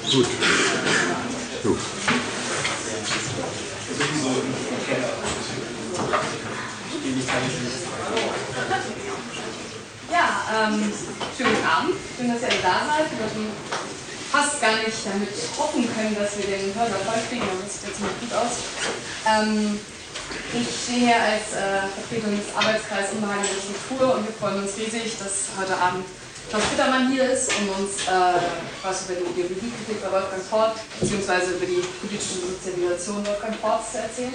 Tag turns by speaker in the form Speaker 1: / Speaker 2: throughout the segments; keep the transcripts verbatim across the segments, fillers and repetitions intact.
Speaker 1: Gut. So.
Speaker 2: Ja, ähm, schönen guten Abend. Schön, dass ihr alle da seid. Wir hatten fast gar nicht damit hoffen können, dass wir den Hörsaal voll kriegen, aber das sieht jetzt ziemlich gut aus. Ähm, ich stehe hier als äh, Vertretung des Arbeitskreises Unbehagliche Struktur und wir freuen uns riesig, dass heute Abend Klaus Bittermann hier ist, um uns äh, was über die Ideologiekritik bei Wolfgang Port bzw. über die politische Sozialisation Wolfgang Ports zu erzählen.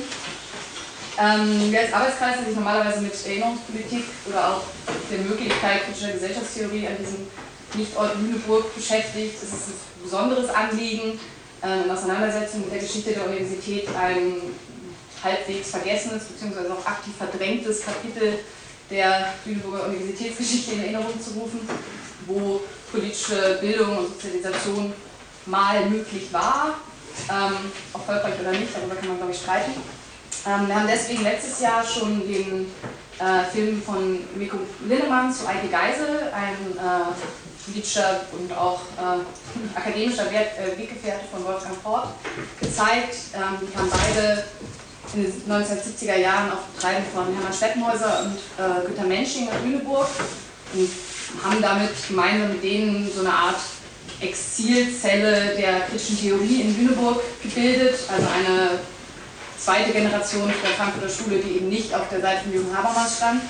Speaker 2: Ähm, wir als Arbeitskreis, der sich normalerweise mit Erinnerungspolitik oder auch der Möglichkeit kritischer Gesellschaftstheorie an diesem Nichtort Lüneburg beschäftigt, ist es ein besonderes Anliegen, äh, in Auseinandersetzung mit der Geschichte der Universität ein halbwegs vergessenes bzw. auch aktiv verdrängtes Kapitel der Lüneburger Universitätsgeschichte in Erinnerung zu rufen, wo politische Bildung und Sozialisation mal möglich war, ähm, erfolgreich oder nicht, darüber kann man glaube ich streiten. Ähm, wir haben deswegen letztes Jahr schon den äh, Film von Mikko Linnemann zu Eike Geisel, ein äh, politischer und auch äh, akademischer Wert, äh, Weggefährte von Wolfgang Port, gezeigt. Ähm, die haben beide in den neunzehnhundertsiebziger Jahren auf Betreiben von Hermann Stettenhäuser und äh, Günter Mensching nach Lüneburg und haben damit gemeinsam mit denen so eine Art Exilzelle der kritischen Theorie in Lüneburg gebildet, also eine zweite Generation der Frankfurter Schule, die eben nicht auf der Seite von Jürgen Habermas stand.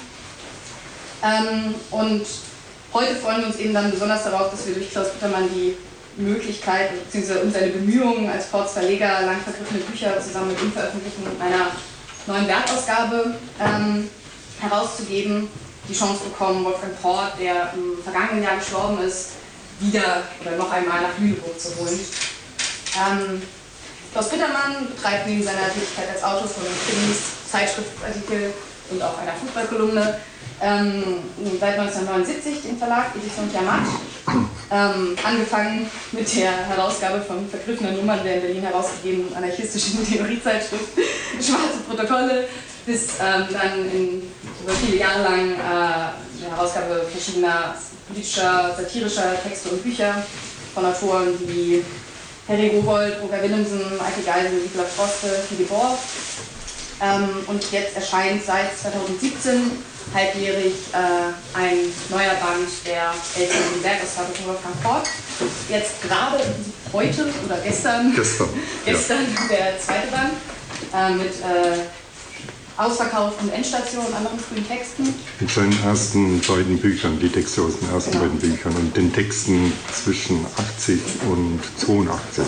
Speaker 2: Ähm, und heute freuen wir uns eben dann besonders darauf, dass wir durch Klaus Bittermann die Möglichkeit bzw. um seine Bemühungen als Ports Verleger lang vergriffene Bücher zusammen mit ihm veröffentlichen einer neuen Wertausgabe ähm, herauszugeben, die Chance bekommen, Wolfgang Port, der im vergangenen Jahr gestorben ist, wieder oder noch einmal nach Lüneburg zu holen. Ähm, Klaus Bittermann betreibt neben seiner Tätigkeit als Autor von Krimis, Zeitschriftartikel und auch einer Fußballkolumne ähm, seit neunzehnhundertneunundsiebzig den Verlag Edition Tiamat. Ähm, angefangen mit der Herausgabe von vergriffenen Nummern der in Berlin herausgegebenen anarchistischen Theoriezeitschrift Schwarze Protokolle, bis ähm, dann in, über viele Jahre lang äh, die Herausgabe verschiedener politischer, satirischer Texte und Bücher von Autoren wie Harry Rowohlt, Roger Willemsen, Eike Geisel, Nicola Froste, Philipp Borch. Ähm, und jetzt erscheint seit zweitausendsiebzehn halbjährig äh, ein neuer Band der älteren Werkausgabe von Wolfgang Port. Jetzt gerade heute oder gestern,
Speaker 1: gestern,
Speaker 2: gestern ja. Der zweite Band äh, mit äh, Ausverkauf und Endstation und anderen frühen Texten.
Speaker 1: Mit seinen ersten beiden Büchern, die Texte aus den ersten genau. beiden Büchern und den Texten zwischen achtzig und zweiundachtzig.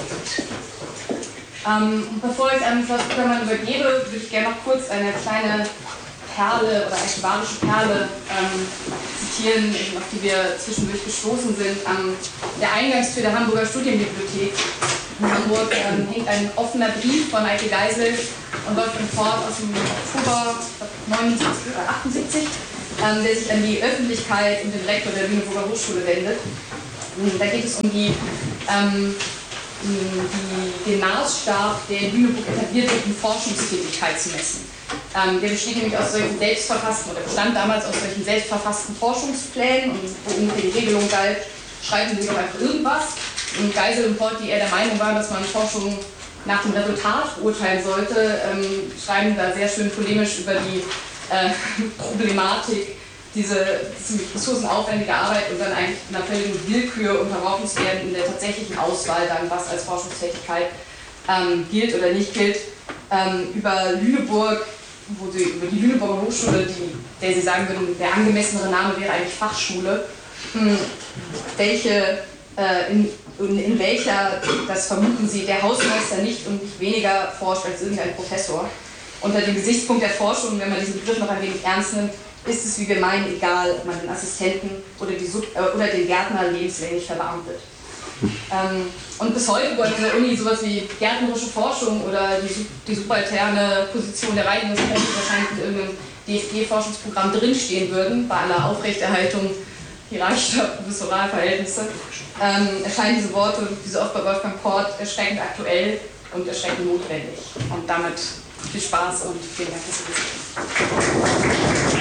Speaker 2: Ähm, bevor ich an Klaus Bittermann übergebe, würde ich gerne noch kurz eine kleine Perle oder archivarische Perle ähm, zitieren, auf die wir zwischendurch gestoßen sind. An der Eingangstür der Hamburger Studienbibliothek in Hamburg ähm, hängt ein offener Brief von Eike Geisel und Wolfgang Port aus dem Oktober neunundsiebzig oder achtundsiebzig, ähm, der sich an die Öffentlichkeit und den Rektor der Lüneburger Hochschule wendet. Da geht es um die, ähm, die, den Maßstab, der in Lüneburg etabliert wird, um Forschungstätigkeit zu messen. Ähm, der besteht nämlich aus solchen selbstverfassten, oder bestand damals aus solchen selbstverfassten Forschungsplänen und wo ungefähr die Regelung galt, schreiben Sie doch einfach irgendwas. Und Geisel und Port, die eher der Meinung waren, dass man Forschung nach dem Resultat beurteilen sollte, ähm, schreiben da sehr schön polemisch über die äh, Problematik, diese ziemlich ressourcenaufwendige Arbeit und dann eigentlich in einer völligen Willkür unterworfen zu werden in der tatsächlichen Auswahl dann, was als Forschungstätigkeit ähm, gilt oder nicht gilt. Ähm, über Lüneburg, wo sie, über die Lüneburger Hochschule, die, der sie sagen würden, der angemessenere Name wäre eigentlich Fachschule, mh, welche, äh, in, in welcher, das vermuten sie, der Hausmeister nicht und nicht weniger forscht als irgendein Professor. Unter dem Gesichtspunkt der Forschung, wenn man diesen Begriff noch ein wenig ernst nimmt, ist es, wie wir meinen, egal, ob man den Assistenten oder, die Sub, äh, oder den Gärtner lebenslänglich verbeamtet. Ähm, und bis heute bei dieser Uni sowas wie gärtnerische Forschung oder die, die subalterne Position der Reinigungskraft wahrscheinlich in irgendeinem D F G-Forschungsprogramm drinstehen würden, bei aller Aufrechterhaltung hierarchischer Professoralverhältnisse, ähm, erscheinen diese Worte, wie so oft bei Wolfgang Port, erschreckend aktuell und erschreckend notwendig. Und damit viel Spaß und vielen Dank fürs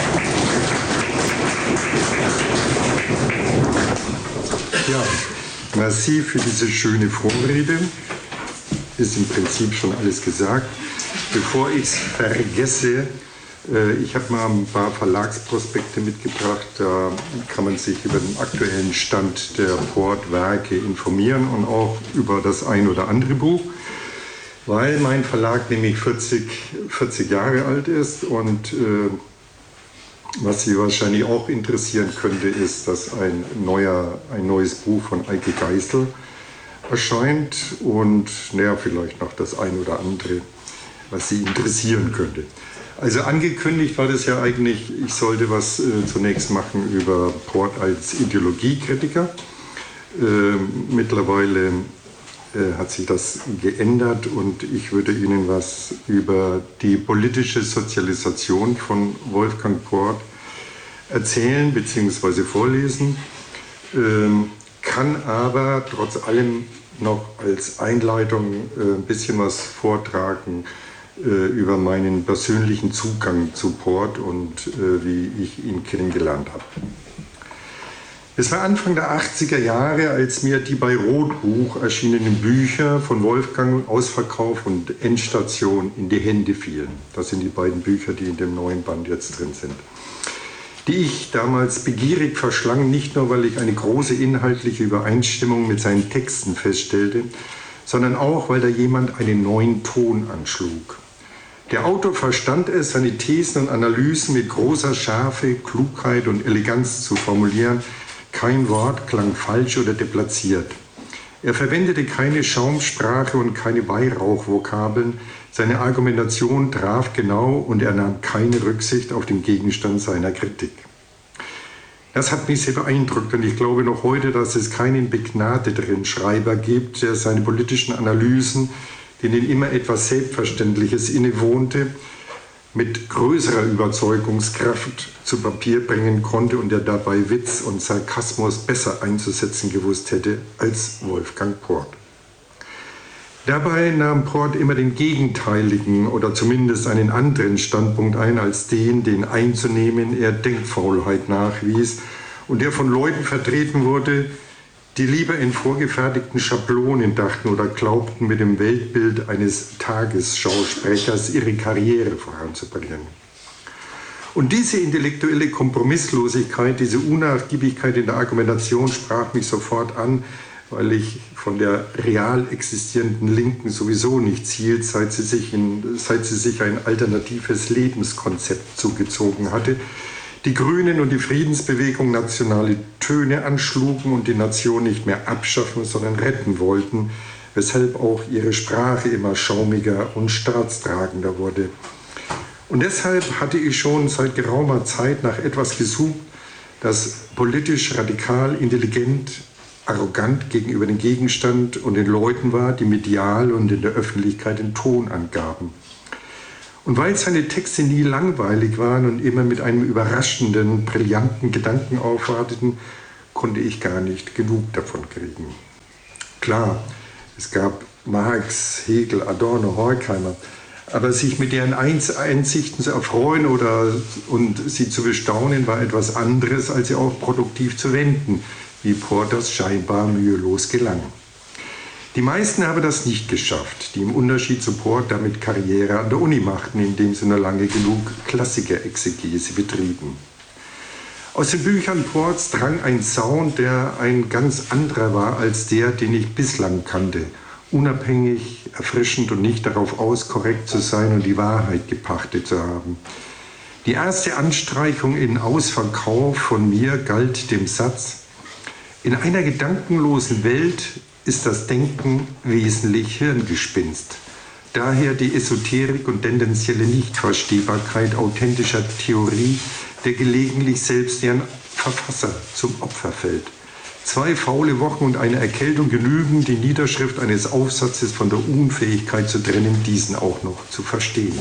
Speaker 2: Zuhören.
Speaker 1: Ja, merci für diese schöne Vorrede. Ist im Prinzip schon alles gesagt. Bevor ich es vergesse, äh, ich habe mal ein paar Verlagsprospekte mitgebracht. Da kann man sich über den aktuellen Stand der Port-Werke informieren und auch über das ein oder andere Buch, weil mein Verlag nämlich vierzig, vierzig Jahre alt ist und äh, was Sie wahrscheinlich auch interessieren könnte, ist, dass ein, neuer, ein neues Buch von Eike Geisel erscheint und naja, vielleicht noch das ein oder andere, was Sie interessieren könnte. Also angekündigt war das ja eigentlich, ich sollte was äh, zunächst machen über Port als Ideologiekritiker. Äh, mittlerweile äh, hat sich das geändert und ich würde Ihnen was über die politische Sozialisation von Wolfgang Port erzählen bzw. vorlesen, ähm, kann aber trotz allem noch als Einleitung äh, ein bisschen was vortragen äh, über meinen persönlichen Zugang zu Port und äh, wie ich ihn kennengelernt habe. Es war Anfang der achtziger Jahre, als mir die bei Rotbuch erschienenen Bücher von Wolfgang Ausverkauf und Endstation in die Hände fielen. Das sind die beiden Bücher, die in dem neuen Band jetzt drin sind. Die ich damals begierig verschlang, nicht nur, weil ich eine große inhaltliche Übereinstimmung mit seinen Texten feststellte, sondern auch, weil da jemand einen neuen Ton anschlug. Der Autor verstand es, seine Thesen und Analysen mit großer Schärfe, Klugheit und Eleganz zu formulieren. Kein Wort klang falsch oder deplatziert. Er verwendete keine Schaumsprache und keine Weihrauchvokabeln. Seine Argumentation traf genau und er nahm keine Rücksicht auf den Gegenstand seiner Kritik. Das hat mich sehr beeindruckt und ich glaube noch heute, dass es keinen begnadeteren Schreiber gibt, der seine politischen Analysen, denen immer etwas Selbstverständliches innewohnte, mit größerer Überzeugungskraft zu Papier bringen konnte und der dabei Witz und Sarkasmus besser einzusetzen gewusst hätte als Wolfgang Port. Dabei nahm Port immer den gegenteiligen oder zumindest einen anderen Standpunkt ein als den, den einzunehmen er Denkfaulheit nachwies und der von Leuten vertreten wurde, die lieber in vorgefertigten Schablonen dachten oder glaubten, mit dem Weltbild eines Tagesschausprechers ihre Karriere voranzubringen. Und diese intellektuelle Kompromisslosigkeit, diese Unnachgiebigkeit in der Argumentation sprach mich sofort an, weil ich von der real existierenden Linken sowieso nichts hielt, seit sie sich, in, seit sie sich ein alternatives Lebenskonzept zugezogen hatte. Die Grünen und die Friedensbewegung nationale Töne anschlugen und die Nation nicht mehr abschaffen, sondern retten wollten, weshalb auch ihre Sprache immer schaumiger und staatstragender wurde. Und deshalb hatte ich schon seit geraumer Zeit nach etwas gesucht, das politisch radikal, intelligent, arrogant gegenüber dem Gegenstand und den Leuten war, die medial und in der Öffentlichkeit den Ton angaben. Und weil seine Texte nie langweilig waren und immer mit einem überraschenden, brillanten Gedanken aufwarteten, konnte ich gar nicht genug davon kriegen. Klar, es gab Marx, Hegel, Adorno, Horkheimer, aber sich mit deren Einsichten zu erfreuen oder und sie zu bestaunen, war etwas anderes, als sie auch produktiv zu wenden, wie Port das scheinbar mühelos gelang. Die meisten haben das nicht geschafft, die im Unterschied zu Port damit Karriere an der Uni machten, indem sie nur lange genug Klassiker-Exegese betrieben. Aus den Büchern Ports drang ein Sound, der ein ganz anderer war als der, den ich bislang kannte. Unabhängig, erfrischend und nicht darauf aus, korrekt zu sein und die Wahrheit gepachtet zu haben. Die erste Anstreichung in Ausverkauf von mir galt dem Satz: In einer gedankenlosen Welt ist das Denken wesentlich Hirngespinst. Daher die Esoterik und tendenzielle Nichtverstehbarkeit authentischer Theorie, der gelegentlich selbst deren Verfasser zum Opfer fällt. Zwei faule Wochen und eine Erkältung genügen, die Niederschrift eines Aufsatzes von der Unfähigkeit zu trennen, diesen auch noch zu verstehen.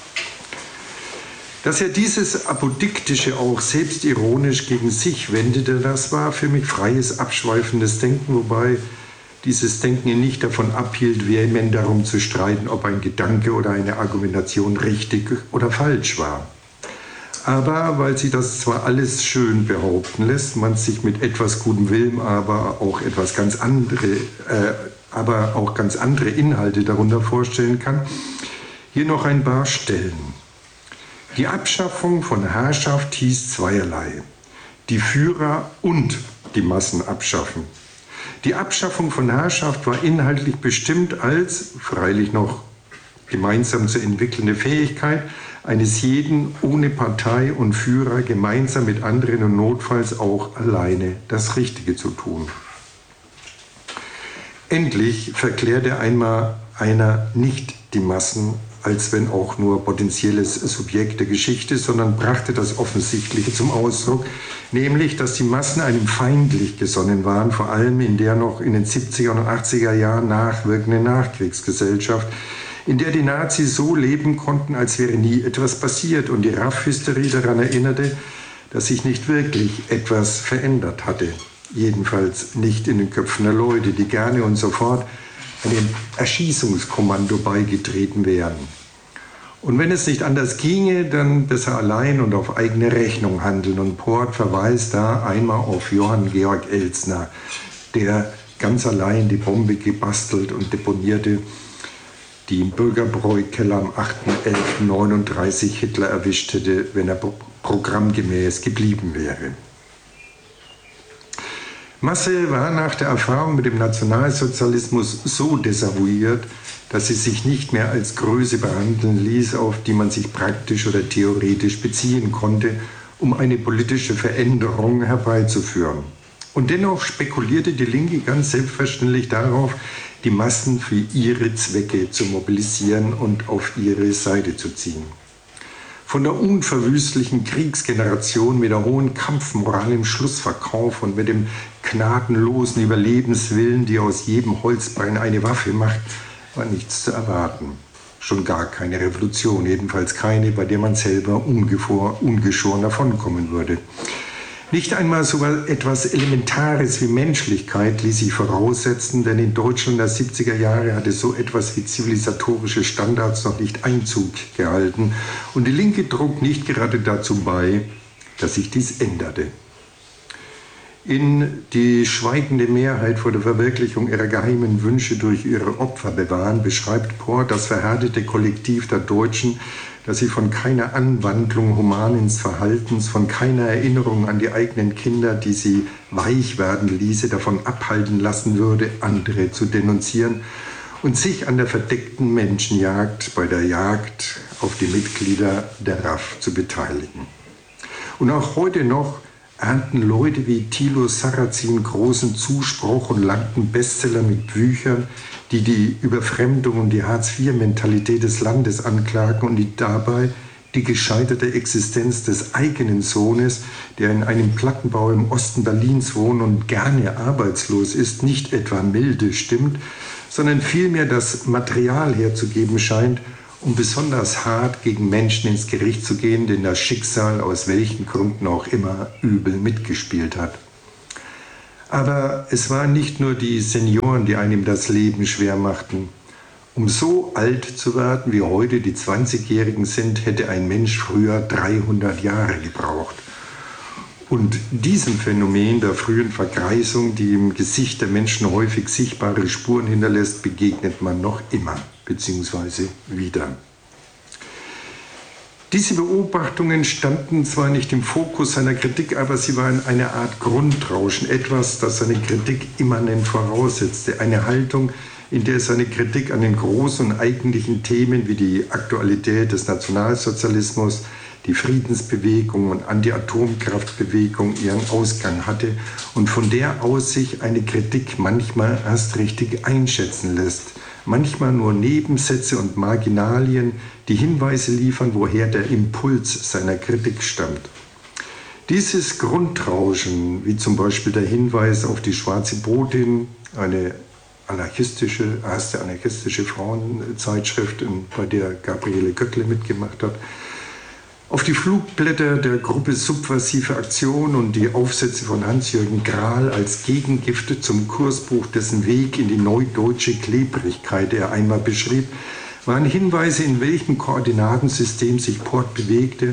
Speaker 1: Dass er dieses Apodiktische auch selbstironisch gegen sich wendete, das war für mich freies, abschweifendes Denken, wobei dieses Denken ihn nicht davon abhielt, vehement darum zu streiten, ob ein Gedanke oder eine Argumentation richtig oder falsch war. Aber weil sie das zwar alles schön behaupten lässt, man sich mit etwas gutem Willen aber auch etwas ganz andere, äh, aber auch ganz andere Inhalte darunter vorstellen kann, hier noch ein paar Stellen. Die Abschaffung von Herrschaft hieß zweierlei: die Führer und die Massen abschaffen. Die Abschaffung von Herrschaft war inhaltlich bestimmt als, freilich noch gemeinsam zu entwickelnde Fähigkeit eines jeden ohne Partei und Führer gemeinsam mit anderen und notfalls auch alleine das Richtige zu tun. Endlich verklärte einmal einer nicht die Massen, als wenn auch nur potenzielles Subjekt der Geschichte, sondern brachte das Offensichtliche zum Ausdruck, nämlich, dass die Massen einem feindlich gesonnen waren, vor allem in der noch in den siebziger und achtziger Jahren nachwirkenden Nachkriegsgesellschaft, in der die Nazis so leben konnten, als wäre nie etwas passiert und die Raff-Hysterie daran erinnerte, dass sich nicht wirklich etwas verändert hatte. Jedenfalls nicht in den Köpfen der Leute, die gerne und sofort einem Erschießungskommando beigetreten wären. Und wenn es nicht anders ginge, dann besser allein und auf eigene Rechnung handeln. Und Port verweist da einmal auf Johann Georg Elzner, der ganz allein die Bombe gebastelt und deponierte, die im Bürgerbräu-Keller am achter elfter neununddreißig Hitler erwischt hätte, wenn er programmgemäß geblieben wäre. Masse war nach der Erfahrung mit dem Nationalsozialismus so desavouiert, dass sie sich nicht mehr als Größe behandeln ließ, auf die man sich praktisch oder theoretisch beziehen konnte, um eine politische Veränderung herbeizuführen. Und dennoch spekulierte die Linke ganz selbstverständlich darauf, die Massen für ihre Zwecke zu mobilisieren und auf ihre Seite zu ziehen. Von der unverwüstlichen Kriegsgeneration mit der hohen Kampfmoral im Schlussverkauf und mit dem gnadenlosen Überlebenswillen, die aus jedem Holzbein eine Waffe macht, war nichts zu erwarten. Schon gar keine Revolution, jedenfalls keine, bei der man selber ungeschoren davonkommen würde. Nicht einmal so etwas Elementares wie Menschlichkeit ließ sich voraussetzen, denn in Deutschland der siebziger Jahre hatte so etwas wie zivilisatorische Standards noch nicht Einzug gehalten und die Linke trug nicht gerade dazu bei, dass sich dies änderte. In die schweigende Mehrheit vor der Verwirklichung ihrer geheimen Wünsche durch ihre Opfer bewahren, beschreibt Port das verhärtete Kollektiv der Deutschen, dass sie von keiner Anwandlung humanen Verhaltens, von keiner Erinnerung an die eigenen Kinder, die sie weich werden ließe, davon abhalten lassen würde, andere zu denunzieren und sich an der verdeckten Menschenjagd bei der Jagd auf die Mitglieder der R A F zu beteiligen. Und auch heute noch ernten Leute wie Thilo Sarrazin großen Zuspruch und langten Bestseller mit Büchern, die die Überfremdung und die Hartz-vier-Mentalität des Landes anklagen und die dabei die gescheiterte Existenz des eigenen Sohnes, der in einem Plattenbau im Osten Berlins wohnt und gerne arbeitslos ist, nicht etwa milde stimmt, sondern vielmehr das Material herzugeben scheint, um besonders hart gegen Menschen ins Gericht zu gehen, denen das Schicksal aus welchen Gründen auch immer übel mitgespielt hat. Aber es waren nicht nur die Senioren, die einem das Leben schwer machten. Um so alt zu werden, wie heute die zwanzigjährigen sind, hätte ein Mensch früher dreihundert Jahre gebraucht. Und diesem Phänomen der frühen Vergreisung, die im Gesicht der Menschen häufig sichtbare Spuren hinterlässt, begegnet man noch immer, beziehungsweise wieder. Diese Beobachtungen standen zwar nicht im Fokus seiner Kritik, aber sie waren eine Art Grundrauschen, etwas, das seine Kritik immanent voraussetzte, eine Haltung, in der seine Kritik an den großen und eigentlichen Themen wie die Aktualität des Nationalsozialismus, die Friedensbewegung und Anti-Atomkraftbewegung ihren Ausgang hatte und von der aus sich eine Kritik manchmal erst richtig einschätzen lässt. Manchmal nur Nebensätze und Marginalien, die Hinweise liefern, woher der Impuls seiner Kritik stammt. Dieses Grundrauschen, wie zum Beispiel der Hinweis auf die Schwarze Botin, eine anarchistische, erste anarchistische Frauenzeitschrift, bei der Gabriele Göckle mitgemacht hat, auf die Flugblätter der Gruppe Subversive Aktion und die Aufsätze von Hans-Jürgen Grahl als Gegengifte zum Kursbuch, dessen Weg in die neudeutsche Klebrigkeit er einmal beschrieb, waren Hinweise, in welchem Koordinatensystem sich Port bewegte,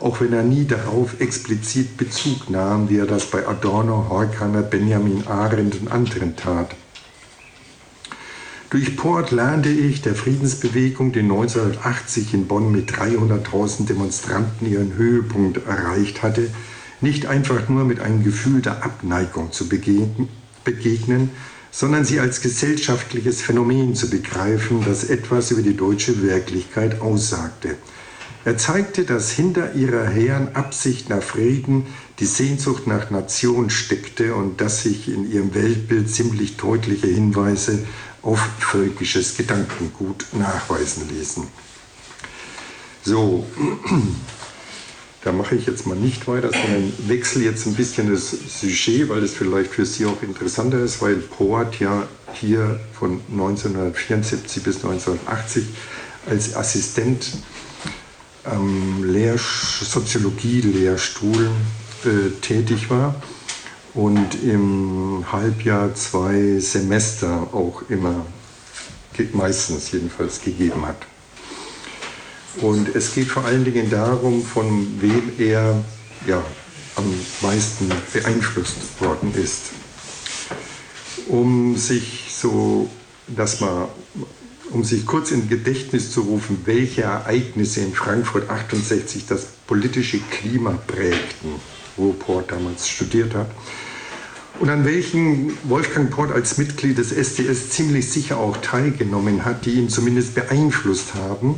Speaker 1: auch wenn er nie darauf explizit Bezug nahm, wie er das bei Adorno, Horkheimer, Benjamin Arendt und anderen tat. Durch Port lernte ich der Friedensbewegung, die neunzehnhundertachtzig in Bonn mit dreihunderttausend Demonstranten ihren Höhepunkt erreicht hatte, nicht einfach nur mit einem Gefühl der Abneigung zu begegnen, sondern sie als gesellschaftliches Phänomen zu begreifen, das etwas über die deutsche Wirklichkeit aussagte. Er zeigte, dass hinter ihrer hehren Absicht nach Frieden die Sehnsucht nach Nation steckte und dass sich in ihrem Weltbild ziemlich deutliche Hinweise auf völkisches Gedankengut nachweisen ließen. So, da mache ich jetzt mal nicht weiter, sondern wechsle jetzt ein bisschen das Sujet, weil es vielleicht für Sie auch interessanter ist, weil Poat ja hier von neunzehnhundertvierundsiebzig bis neunzehnhundertachtzig als Assistent am Lehr Soziologie-Lehrstuhl äh, tätig war und im Halbjahr zwei Semester auch immer, meistens jedenfalls, gegeben hat. Und es geht vor allen Dingen darum, von wem er ja, am meisten beeinflusst worden ist. Um sich so, das mal, um sich kurz in Gedächtnis zu rufen, welche Ereignisse in Frankfurt achtundsechzig das politische Klima prägten, wo Port damals studiert hat, und an welchen Wolfgang Port als Mitglied des S D S ziemlich sicher auch teilgenommen hat, die ihn zumindest beeinflusst haben.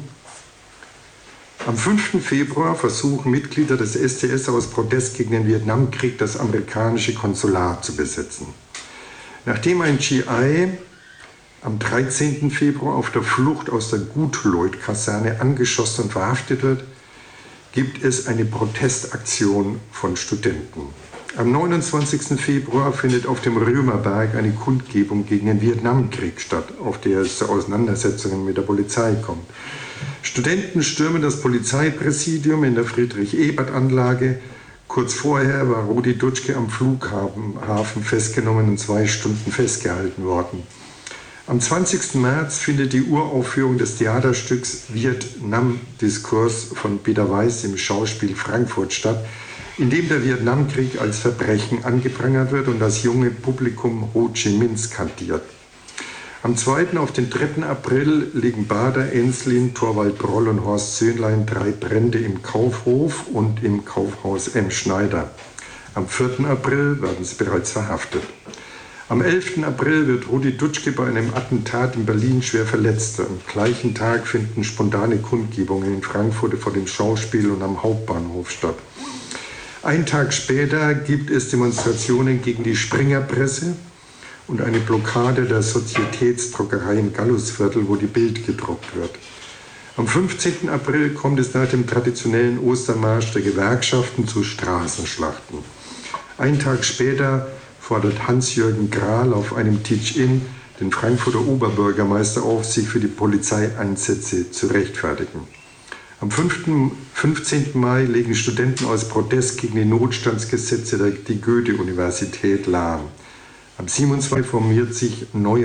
Speaker 1: Am fünften Februar versuchen Mitglieder des S D S aus Protest gegen den Vietnamkrieg das amerikanische Konsulat zu besetzen. Nachdem ein G I am dreizehnten Februar auf der Flucht aus der Gutleut-Kaserne angeschossen und verhaftet wird, gibt es eine Protestaktion von Studenten. Am neunundzwanzigsten Februar findet auf dem Römerberg eine Kundgebung gegen den Vietnamkrieg statt, auf der es zu Auseinandersetzungen mit der Polizei kommt. Studenten stürmen das Polizeipräsidium in der Friedrich-Ebert-Anlage. Kurz vorher war Rudi Dutschke am Flughafen festgenommen und zwei Stunden festgehalten worden. Am zwanzigsten März findet die Uraufführung des Theaterstücks Vietnam-Diskurs von Peter Weiß im Schauspiel Frankfurt statt, in dem der Vietnamkrieg als Verbrechen angeprangert wird und das junge Publikum Ho Chi Minh skandiert. Am zweiten auf den dritten April legen Bader, Enslin, Torvald Broll und Horst Söhnlein drei Brände im Kaufhof und im Kaufhaus M. Schneider. Am vierten April werden sie bereits verhaftet. Am elften April wird Rudi Dutschke bei einem Attentat in Berlin schwer verletzt. Am gleichen Tag finden spontane Kundgebungen in Frankfurt vor dem Schauspiel und am Hauptbahnhof statt. Einen Tag später gibt es Demonstrationen gegen die Springerpresse und eine Blockade der Sozietätsdruckerei im Gallusviertel, wo die Bild gedruckt wird. Am fünfzehnten April kommt es nach dem traditionellen Ostermarsch der Gewerkschaften zu Straßenschlachten. Einen Tag später fordert Hans-Jürgen Grahl auf einem Teach-In den Frankfurter Oberbürgermeister auf, sich für die Polizeieinsätze zu rechtfertigen. Am fünfzehnten Mai legen Studenten aus Protest gegen die Notstandsgesetze die Goethe-Universität lahm. Am siebenundzwanzigsten formiert sich neue